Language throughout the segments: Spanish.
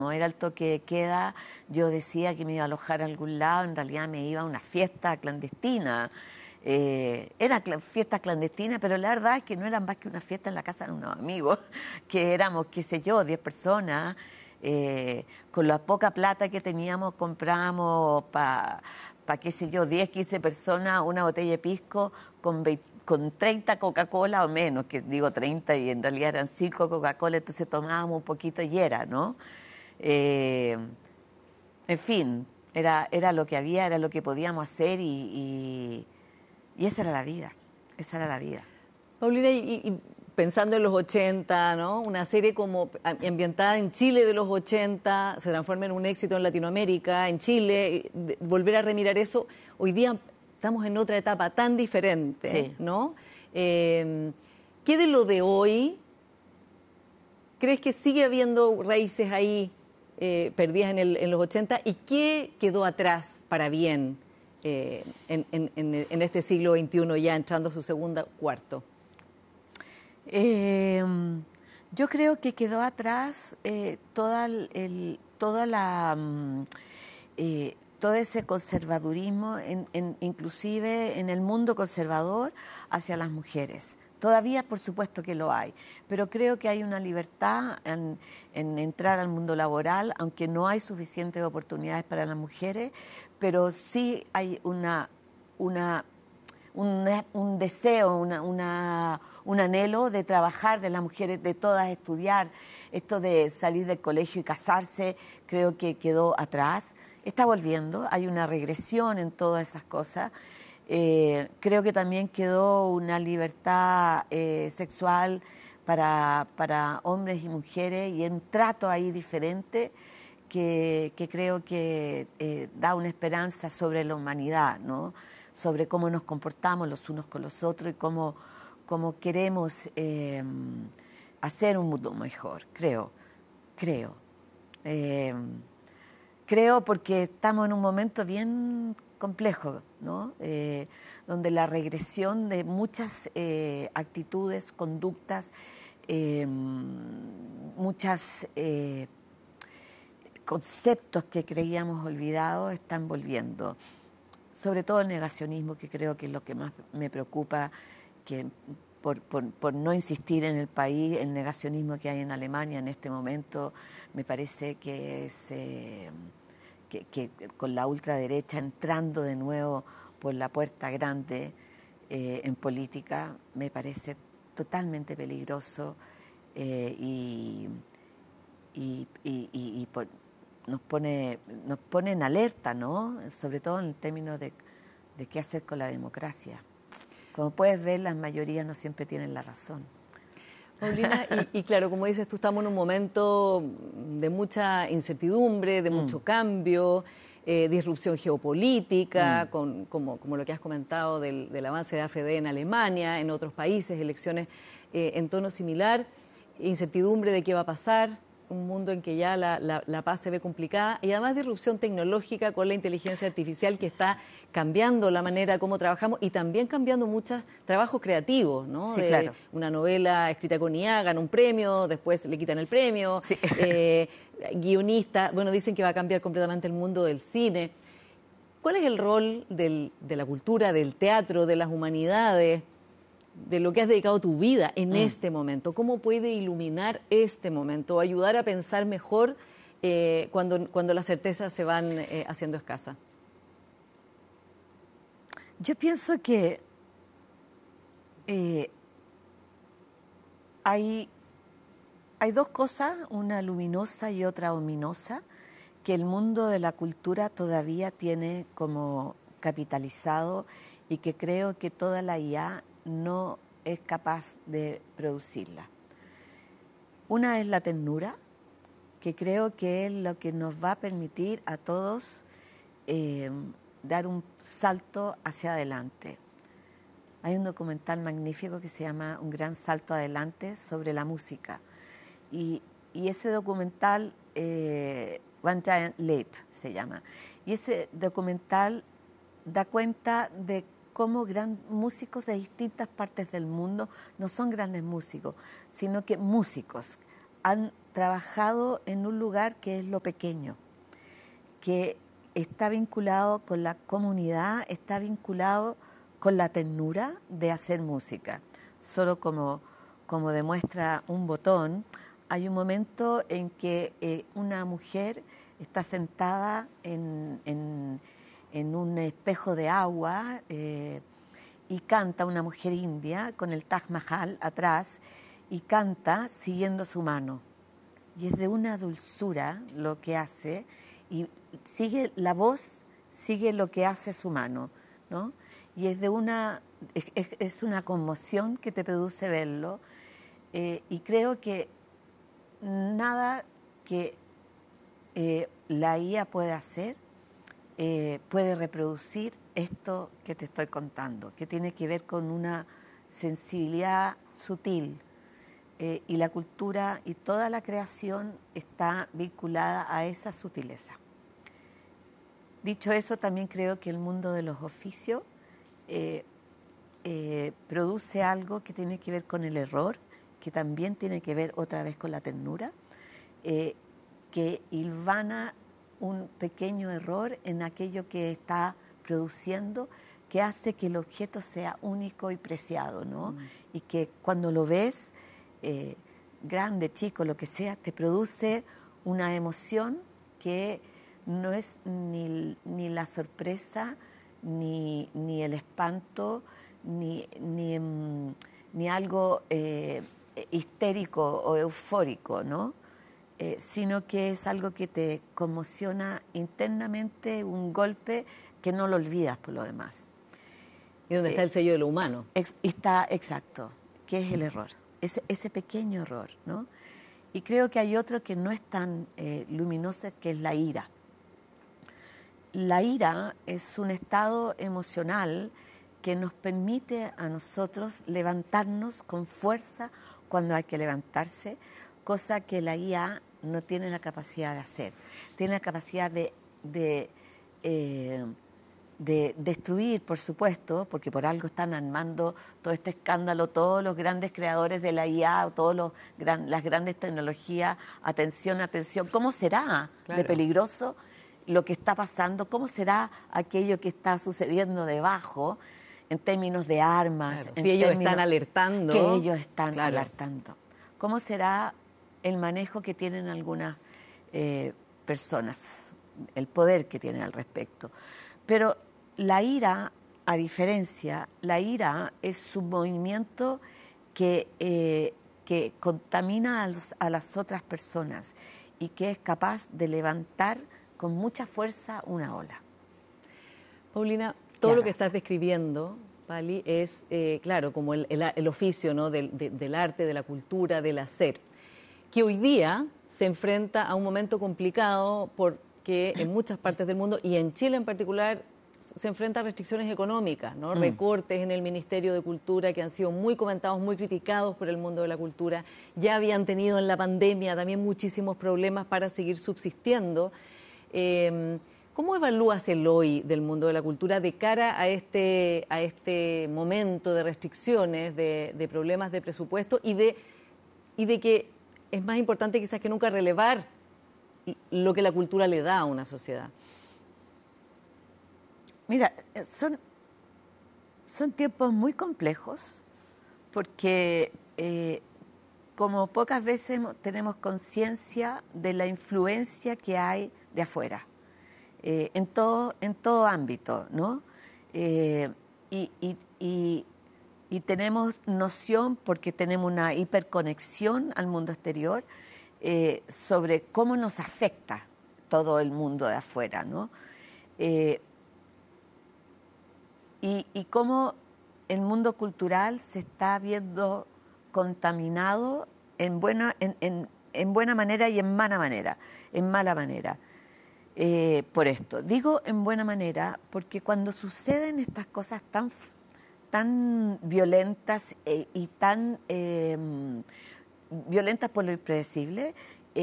No era el toque de queda, yo decía que me iba a alojar a algún lado, en realidad me iba a una fiesta clandestina. Eran fiestas clandestinas, pero la verdad es que no eran más que una fiesta en la casa de unos amigos, que éramos, qué sé yo, 10 personas. Con la poca plata que teníamos comprábamos qué sé yo, 10, 15 personas, una botella de pisco con 30 Coca-Cola o menos, que digo 30 y en realidad eran 5 Coca-Cola, entonces tomábamos un poquito y era, ¿no? Eh, en fin, era lo que había, era lo que podíamos hacer y esa era la vida, esa era la vida. Paulina, y pensando en los 80, ¿no? Una serie como ambientada en Chile de los 80, se transforma en un éxito en Latinoamérica, en Chile, volver a remirar eso, hoy día estamos en otra etapa tan diferente, Sí. ¿no? ¿Qué de lo de hoy crees que sigue habiendo raíces ahí perdidas en los 80 y qué quedó atrás para bien en este siglo XXI ya entrando a su segunda cuarto? Yo creo que quedó atrás todo ese conservadurismo, inclusive en el mundo conservador, hacia las mujeres. Todavía, por supuesto que lo hay, pero creo que hay una libertad en entrar al mundo laboral, aunque no hay suficientes oportunidades para las mujeres, pero sí hay un deseo, un anhelo de trabajar, de las mujeres, de todas estudiar. Esto de salir del colegio y casarse, creo que quedó atrás. Está volviendo, hay una regresión en todas esas cosas. Creo que también quedó una libertad sexual para hombres y mujeres y un trato ahí diferente que creo que da una esperanza sobre la humanidad, ¿no? Sobre cómo nos comportamos los unos con los otros y cómo queremos hacer un mundo mejor, creo. Eh, Creo porque estamos en un momento bien complejo, ¿no? Donde la regresión de muchas actitudes, conductas, muchas conceptos que creíamos olvidados están volviendo. Sobre todo el negacionismo, que creo que es lo que más me preocupa, que por no insistir en el país, el negacionismo que hay en Alemania en este momento, me parece que es que con la ultraderecha entrando de nuevo por la puerta grande en política, me parece totalmente peligroso y nos pone en alerta, ¿no? Sobre todo en términos de qué hacer con la democracia. Como puedes ver, las mayorías no siempre tienen la razón. Paulina, y claro, como dices tú, estamos en un momento de mucha incertidumbre, de mucho cambio, disrupción geopolítica, como lo que has comentado del avance de AfD en Alemania, en otros países, elecciones en tono similar, incertidumbre de qué va a pasar, un mundo en que ya la paz se ve complicada y además disrupción tecnológica con la inteligencia artificial que está cambiando la manera como trabajamos y también cambiando muchos trabajos creativos, ¿no? Sí, claro. Una novela escrita con IA gana un premio, después le quitan el premio, Sí. Guionista, bueno, dicen que va a cambiar completamente el mundo del cine. ¿Cuál es el rol de la cultura, del teatro, de las humanidades, de lo que has dedicado tu vida en este momento? ¿Cómo puede iluminar este momento o ayudar a pensar mejor cuando las certezas se van haciendo escasas? Yo pienso que hay dos cosas, una luminosa y otra ominosa, que el mundo de la cultura todavía tiene como capitalizado y que creo que toda la IA no es capaz de producirla. Una es la ternura, que creo que es lo que nos va a permitir a todos dar un salto hacia adelante. Hay un documental magnífico que se llama Un gran salto adelante sobre la música. Y ese documental, One Giant Leap se llama, y ese documental da cuenta de cómo músicos de distintas partes del mundo no son grandes músicos, sino que músicos han trabajado en un lugar que es lo pequeño, que está vinculado con la comunidad, está vinculado con la ternura de hacer música. Solo como demuestra un botón, hay un momento en que una mujer está sentada en un espejo de agua y canta, una mujer india con el Taj Mahal atrás, y canta siguiendo su mano. Y es de una dulzura lo que hace, y sigue la voz, sigue lo que hace su mano, ¿no? Y es es una conmoción que te produce verlo, y creo que nada que la IA puede hacer puede reproducir esto que te estoy contando, que tiene que ver con una sensibilidad sutil, y la cultura y toda la creación está vinculada a esa sutileza. Dicho eso, también creo que el mundo de los oficios produce algo que tiene que ver con el error, que también tiene que ver otra vez con la ternura, que hilvana un pequeño error en aquello que está produciendo, que hace que el objeto sea único y preciado, ¿no? Y que cuando lo ves, grande, chico, lo que sea, te produce una emoción que no es ni la sorpresa, ni el espanto, ni algo histérico o eufórico, ¿no? Sino que es algo que te conmociona internamente, un golpe que no lo olvidas por lo demás. Y donde está el sello de lo humano. Está exacto, que es el error, ese pequeño error, ¿no? Y creo que hay otro que no es tan luminoso, que es la ira. La ira es un estado emocional que nos permite a nosotros levantarnos con fuerza cuando hay que levantarse, cosa que la IA no tiene la capacidad de hacer. Tiene la capacidad de destruir, por supuesto, porque por algo están armando todo este escándalo, todos los grandes creadores de la IA, todas las grandes tecnologías. Atención, atención, ¿cómo será de peligroso lo que está pasando? ¿Cómo será aquello que está sucediendo debajo en términos de armas? Claro, si ellos están alertando. Que ellos están alertando. ¿Cómo será el manejo que tienen algunas personas, el poder que tienen al respecto? Pero la ira, a diferencia, la ira es un movimiento que contamina a las otras personas y que es capaz de levantar con mucha fuerza una ola. Paulina, todo lo que estás describiendo, Pali, es, claro, como el oficio, ¿no? del arte, de la cultura, del hacer, que hoy día se enfrenta a un momento complicado porque en muchas partes del mundo, y en Chile en particular, se enfrenta a restricciones económicas, ¿no? Recortes en el Ministerio de Cultura que han sido muy comentados, muy criticados por el mundo de la cultura. Ya habían tenido en la pandemia también muchísimos problemas para seguir subsistiendo. ¿Cómo evalúas el hoy del mundo de la cultura de cara a este momento de restricciones, de problemas de presupuesto y de que es más importante quizás que nunca relevar lo que la cultura le da a una sociedad? Mira, son tiempos muy complejos porque como pocas veces tenemos conciencia de la influencia que hay de afuera, en todo ámbito, ¿no? Y tenemos noción, porque tenemos una hiperconexión al mundo exterior, sobre cómo nos afecta todo el mundo de afuera, ¿no? Y cómo el mundo cultural se está viendo contaminado en buena manera y en mala manera, por esto. Digo en buena manera porque cuando suceden estas cosas tan violentas y tan violentas por lo impredecible,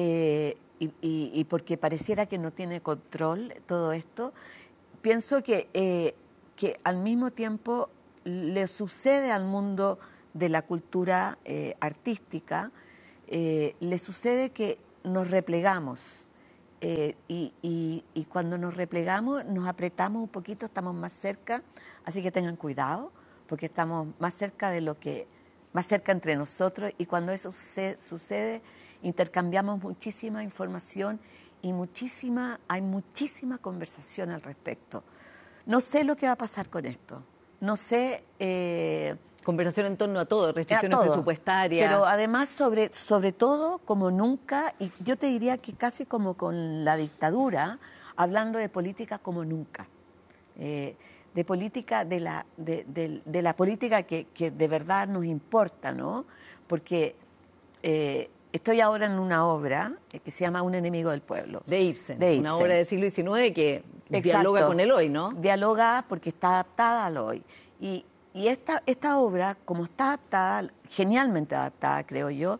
y porque pareciera que no tiene control todo esto, pienso que al mismo tiempo le sucede al mundo de la cultura artística le sucede que nos replegamos y cuando nos replegamos nos apretamos un poquito, estamos más cerca, así que tengan cuidado porque estamos más cerca más cerca entre nosotros y cuando eso sucede intercambiamos muchísima información y hay muchísima conversación al respecto. No sé lo que va a pasar con esto, no sé... Conversación en torno a todo, restricciones presupuestarias. Pero además, sobre todo, como nunca, y yo te diría que casi como con la dictadura, hablando de política como nunca. De política, de la política que de verdad nos importa, ¿no? Porque estoy ahora en una obra que se llama Un enemigo del pueblo. De Ibsen, una obra del siglo XIX que dialoga con el hoy, ¿no? Dialoga porque está adaptada al hoy. Y esta obra, como está adaptada, genialmente adaptada, creo yo,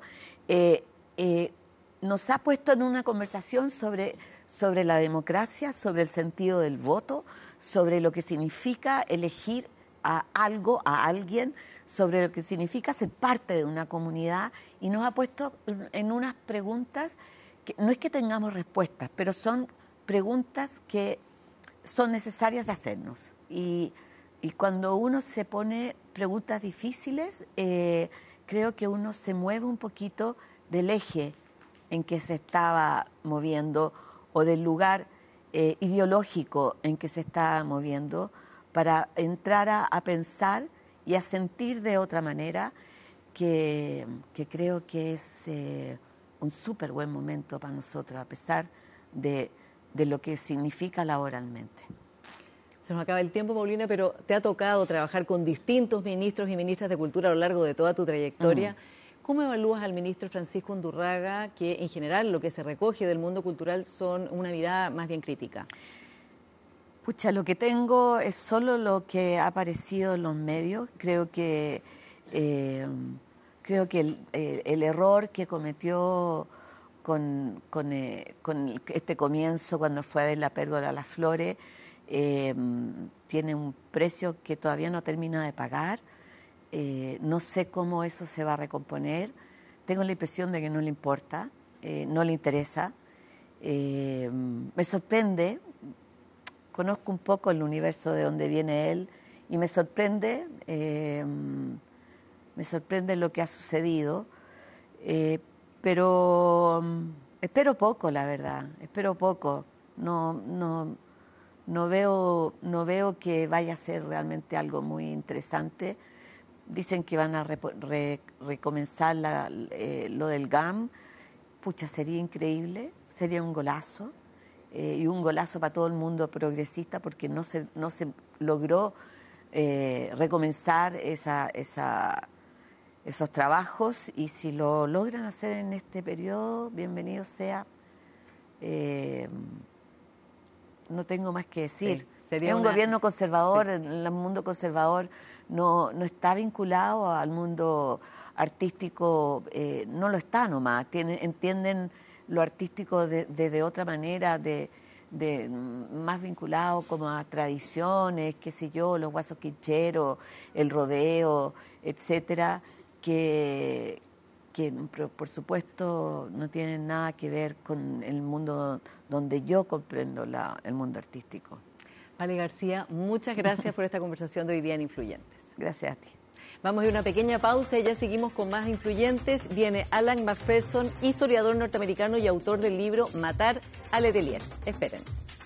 nos ha puesto en una conversación sobre la democracia, sobre el sentido del voto, sobre lo que significa elegir a alguien, sobre lo que significa ser parte de una comunidad y nos ha puesto en unas preguntas que no es que tengamos respuestas, pero son preguntas que son necesarias de hacernos. Y cuando uno se pone preguntas difíciles, creo que uno se mueve un poquito del eje en que se estaba moviendo o del lugar ideológico en que se estaba moviendo para entrar a pensar y a sentir de otra manera que creo que es un súper buen momento para nosotros, a pesar de lo que significa laboralmente. Se nos acaba el tiempo, Paulina, pero te ha tocado trabajar con distintos ministros y ministras de Cultura a lo largo de toda tu trayectoria. ¿Cómo evalúas al ministro Francisco Undurraga, que en general lo que se recoge del mundo cultural son una mirada más bien crítica? Pucha, lo que tengo es solo lo que ha aparecido en los medios. Creo que el error que cometió con este comienzo, cuando fue a ver la pérgola Las Flores, tiene un precio que todavía no termina de pagar. No sé cómo eso se va a recomponer. Tengo la impresión de que no le importa, no le interesa. Me sorprende, conozco un poco el universo de donde viene él y me sorprende lo que ha sucedido, pero espero poco, la verdad, espero poco. No veo que vaya a ser realmente algo muy interesante. Dicen que van a recomenzar lo del GAM. Pucha, sería increíble, sería un golazo. Y un golazo para todo el mundo progresista porque no se logró recomenzar esos trabajos y si lo logran hacer en este periodo, bienvenido sea. No tengo más que decir. Sí, es un gobierno conservador, sí. El mundo conservador no está vinculado al mundo artístico, no lo está nomás, entienden lo artístico de otra manera, más vinculado como a tradiciones, qué sé yo, los guasos quincheros, el rodeo, etcétera, que por supuesto no tienen nada que ver con el mundo donde yo comprendo el mundo artístico. Vale García, muchas gracias por esta conversación de hoy día en Influyentes. Gracias a ti. Vamos a ir a una pequeña pausa y ya seguimos con más Influyentes. Viene Alan McPherson, historiador norteamericano y autor del libro Matar a Letelier. Espérenos.